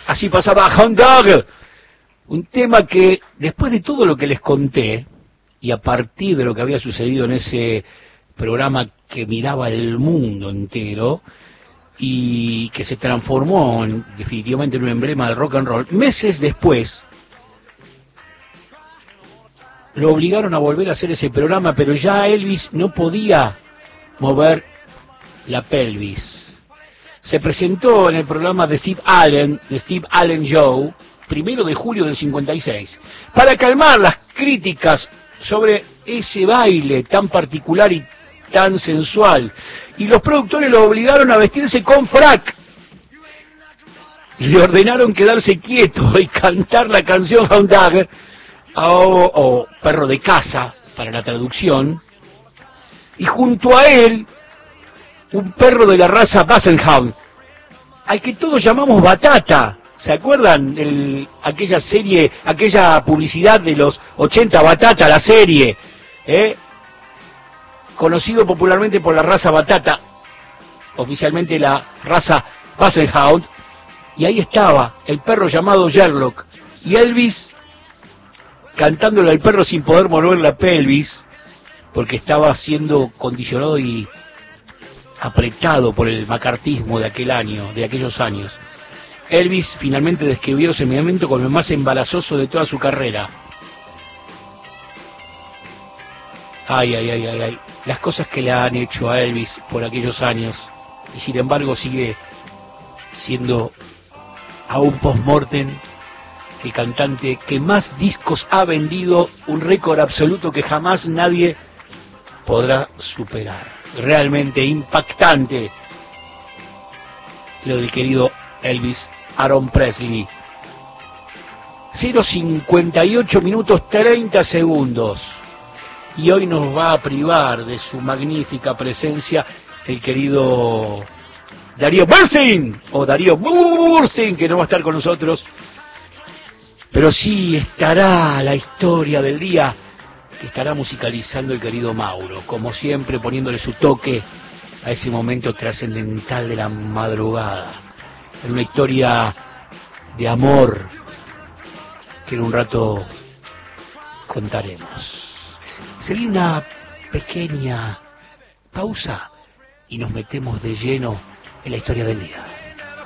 Así pasaba Hound Dog, un tema que después de todo lo que les conté y a partir de lo que había sucedido en ese programa que miraba el mundo entero y que se transformó definitivamente en un emblema del rock and roll, meses después lo obligaron a volver a hacer ese programa, pero ya Elvis no podía mover la pelvis. Se presentó en el programa de Steve Allen Show, 1 de julio del 56, para calmar las críticas sobre ese baile tan particular y tan sensual. Y los productores lo obligaron a vestirse con frac. Le ordenaron quedarse quieto y cantar la canción Hound Dog, o perro de casa, para la traducción. Y junto a él, un perro de la raza Bassenhound, al que todos llamamos Batata. ¿Se acuerdan de aquella serie, aquella publicidad de los 80, Batata, la serie? Conocido popularmente por la raza Batata, oficialmente la raza Bassenhound, y ahí estaba el perro llamado Sherlock, y Elvis cantándole al perro sin poder mover la pelvis, porque estaba siendo condicionado y apretado por el macartismo de aquellos años. Elvis finalmente describió ese momento como el más embarazoso de toda su carrera. Ay, las cosas que le han hecho a Elvis por aquellos años, y sin embargo sigue siendo aún post-mortem el cantante que más discos ha vendido, un récord absoluto que jamás nadie podrá superar. Realmente impactante lo del querido Elvis Aaron Presley. 0:58 minutos 30 segundos. Y hoy nos va a privar de su magnífica presencia el querido Darío Bernstein, o Darío Bernstein, que no va a estar con nosotros, pero sí estará la historia del día que estará musicalizando el querido Mauro, como siempre poniéndole su toque a ese momento trascendental de la madrugada, en una historia de amor que en un rato contaremos. Sería una pequeña pausa y nos metemos de lleno en la historia del día.